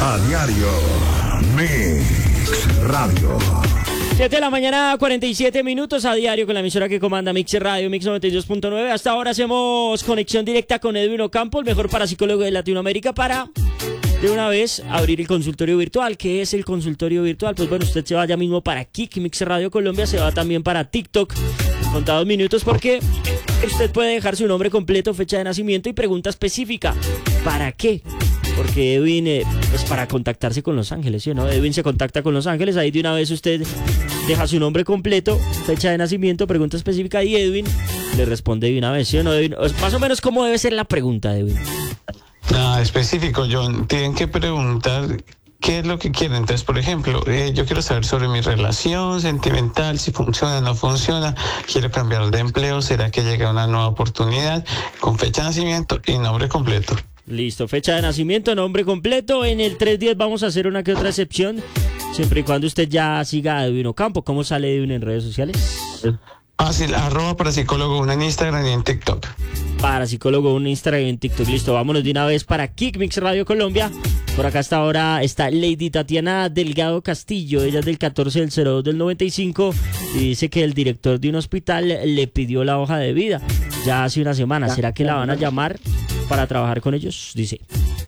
A diario, Mix Radio. 7 de la mañana, 47 minutos a diario con la emisora que comanda Mix Radio, Mix 92.9. Hasta ahora hacemos conexión directa con Edwin Ocampo, el mejor parapsicólogo de Latinoamérica, para de una vez abrir el consultorio virtual. ¿Qué es el consultorio virtual? Pues bueno, usted se va ya mismo para Kik, Mix Radio Colombia, se va también para TikTok, contados minutos, porque usted puede dejar su nombre completo, fecha de nacimiento y pregunta específica. ¿Para qué? Porque Edwin, pues para contactarse con Los Ángeles, ¿sí o no? Edwin se contacta con Los Ángeles, ahí de una vez usted deja su nombre completo, fecha de nacimiento, pregunta específica y Edwin le responde de una vez, ¿sí o no, Edwin? Más o menos, ¿cómo debe ser la pregunta, Edwin? Nada específico, John. Tienen que preguntar qué es lo que quieren. Entonces, por ejemplo, yo quiero saber sobre mi relación sentimental, si funciona o no funciona, quiero cambiar de empleo, será que llega una nueva oportunidad, con fecha de nacimiento y nombre completo. Listo, fecha de nacimiento, nombre completo. En el 310 vamos a hacer una que otra excepción, siempre y cuando usted ya siga a Edwin Ocampo. ¿Cómo sale Edwin en redes sociales? Fácil, @parapsicólogo1 en Instagram y en TikTok. Parapsicólogo1 en Instagram y en TikTok. Listo, vámonos de una vez para Kik Mix Radio Colombia. Por acá hasta ahora está Lady Tatiana Delgado Castillo. Ella es del 14 del 02 del 95 y dice que el director de un hospital le pidió la hoja de vida ya hace una semana. ¿Será que la van a llamar para trabajar con ellos? Dice.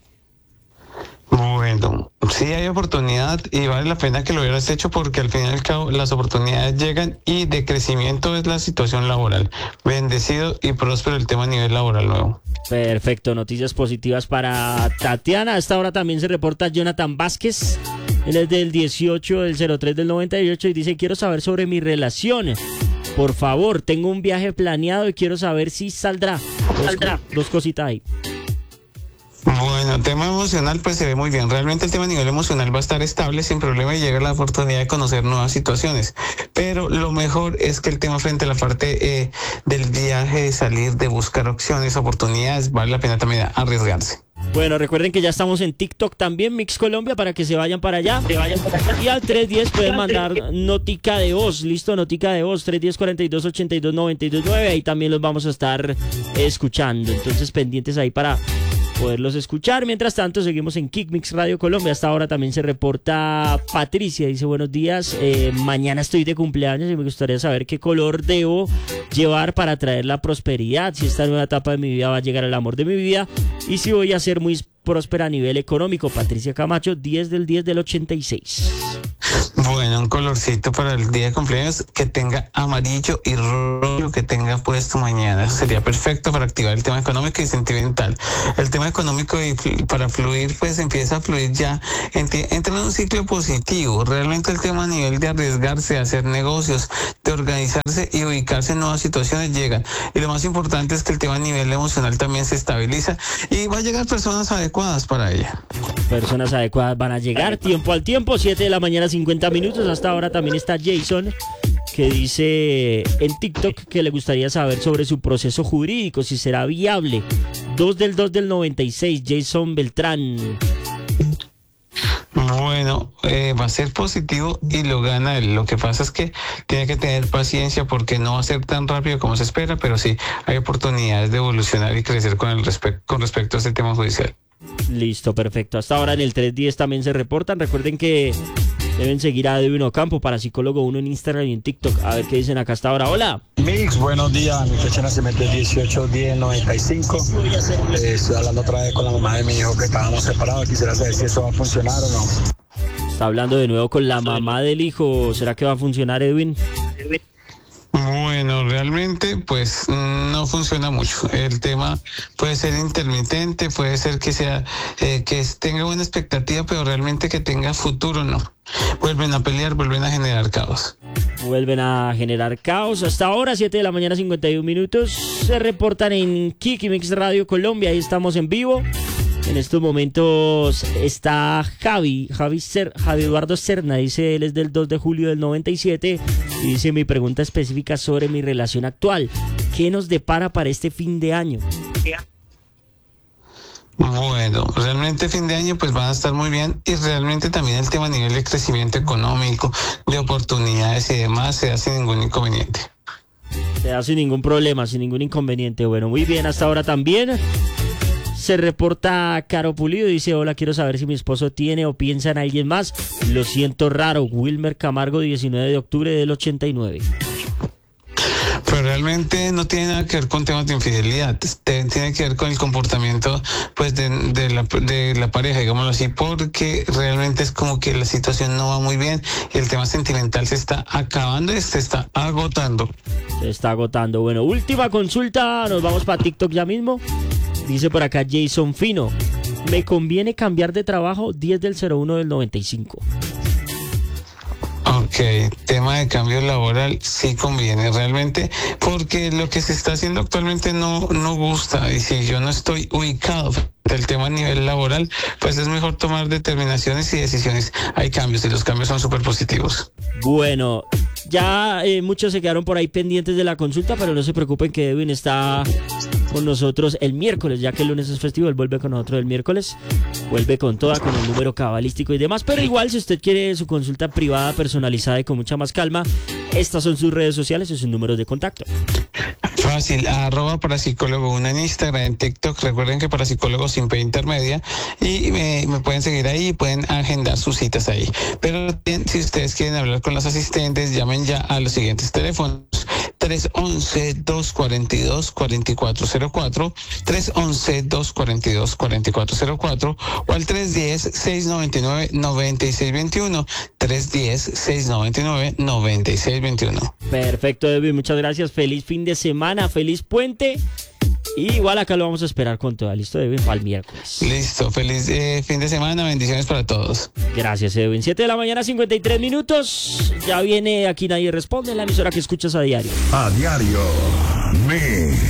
Bueno, sí hay oportunidad y vale la pena que lo hubieras hecho, porque al fin y al cabo las oportunidades llegan y de crecimiento es la situación laboral. Bendecido y próspero el tema a nivel laboral nuevo. Perfecto, noticias positivas para Tatiana. A esta hora también se reporta Jonathan Vázquez. Él es del 18 del 03 del 98 y dice: quiero saber sobre mi relación. Por favor, tengo un viaje planeado y quiero saber si saldrá. Dos cositas ahí. Bueno, tema emocional pues se ve muy bien. Realmente el tema a nivel emocional va a estar estable sin problema y llega la oportunidad de conocer nuevas situaciones. Pero lo mejor es que el tema frente a la parte del viaje, de salir, de buscar opciones, oportunidades, vale la pena también arriesgarse. Bueno, recuerden que ya estamos en TikTok también, Mix Colombia, para que se vayan para allá. Y al 310 pueden mandar notica de voz, listo, notica de voz, 310-42-82-92-9, ahí también los vamos a estar escuchando. Entonces pendientes ahí para poderlos escuchar. Mientras tanto, seguimos en Kik Mix Radio Colombia. Hasta ahora también se reporta Patricia, dice: buenos días, mañana estoy de cumpleaños y me gustaría saber qué color debo llevar para traer la prosperidad, si esta nueva etapa de mi vida va a llegar al amor de mi vida y si voy a ser muy próspera a nivel económico. Patricia Camacho, 10 del 10 del 86. Bueno, un colorcito para el día de cumpleaños que tenga amarillo y rojo, que tenga puesto mañana. Eso sería perfecto para activar el tema económico y sentimental. El tema económico y para fluir, pues empieza a fluir ya. Entra en un ciclo positivo. Realmente el tema a nivel de arriesgarse, de hacer negocios, de organizarse y ubicarse en nuevas situaciones llegan. Y lo más importante es que el tema a nivel emocional también se estabiliza y va a llegar personas adecuadas para ella. Personas adecuadas van a llegar tiempo al tiempo. 7 de la mañana, 50 minutos. Hasta ahora también está Jason, que dice en TikTok que le gustaría saber sobre su proceso jurídico, si será viable. 2 del 2 del 96, Jason Beltrán. Bueno, va a ser positivo y lo gana él. Lo que pasa es que tiene que tener paciencia porque no va a ser tan rápido como se espera, pero sí hay oportunidades de evolucionar y crecer con respecto a este tema judicial. Listo, perfecto. Hasta ahora en el 310 también se reportan. Recuerden que deben seguir a Edwin Ocampo, Parapsicólogo1 en Instagram y en TikTok. A ver qué dicen acá hasta ahora. Hola. Mix, buenos días. Mi fecha de nacimiento es 18-10-95. Estoy hablando otra vez con la mamá de mi hijo que estábamos separados. Quisiera saber si eso va a funcionar o no. Está hablando de nuevo con la mamá del hijo. ¿Será que va a funcionar, Edwin? Bueno, realmente pues no funciona mucho. El tema puede ser intermitente, puede ser que sea que tenga buena expectativa, pero realmente que tenga futuro no. Vuelven a pelear, vuelven a generar caos. Vuelven a generar caos. Hasta ahora, 7 de la mañana, 51 minutos. Se reportan en Kik Mix Radio Colombia. Ahí estamos en vivo. En estos momentos está Javi Eduardo Serna, dice él es del 2 de julio del 97 y dice: mi pregunta específica sobre mi relación actual, ¿qué nos depara para este fin de año? Bueno, realmente fin de año pues van a estar muy bien y realmente también el tema a nivel de crecimiento económico, de oportunidades y demás se da sin ningún inconveniente. Se da sin ningún problema, sin ningún inconveniente. Bueno, muy bien, hasta ahora también Se reporta Caro Pulido, dice: hola, quiero saber si mi esposo tiene o piensa en alguien más. Lo siento raro. Wilmer Camargo, 19 de octubre del 89. Pero realmente no tiene nada que ver con temas de infidelidad, tiene que ver con el comportamiento pues de la pareja, digámoslo así, porque realmente es como que la situación no va muy bien y el tema sentimental se está acabando y se está agotando. Se está agotando. Bueno, última consulta, nos vamos para TikTok ya mismo. Dice por acá Jason Fino: me conviene cambiar de trabajo, 10 del 01 del 95. Ok, tema de cambio laboral sí conviene realmente, porque lo que se está haciendo actualmente no gusta, y si yo no estoy ubicado del tema a nivel laboral, pues es mejor tomar determinaciones y decisiones. Hay cambios y los cambios son súper positivos. Bueno, ya muchos se quedaron por ahí pendientes de la consulta, pero no se preocupen que Edwin está con nosotros el miércoles, ya que el lunes es festivo. Él vuelve con nosotros el miércoles, vuelve con toda, con el número cabalístico y demás. Pero igual, si usted quiere su consulta privada, personalizada y con mucha más calma, estas son sus redes sociales y sus números de contacto. Fácil, @parapsicólogo1 en Instagram, en TikTok. Recuerden que Parapsicólogo sin P intermedia, y me pueden seguir ahí, pueden agendar sus citas ahí. Pero si ustedes quieren hablar con los asistentes, llamen ya a los siguientes teléfonos: 311-242-4404, 311-242-4404 o al 310-699-9621, 310-699-9621. Perfecto, Edwin, muchas gracias. Feliz fin de semana, feliz puente. Y igual acá lo vamos a esperar con toda. ¿Listo, Edwin? Para el miércoles. Listo, feliz fin de semana, bendiciones para todos. Gracias, Edwin. 7 de la mañana, 53 minutos. Ya viene Aquí Nadie Responde, la emisora que escuchas a diario. A diario.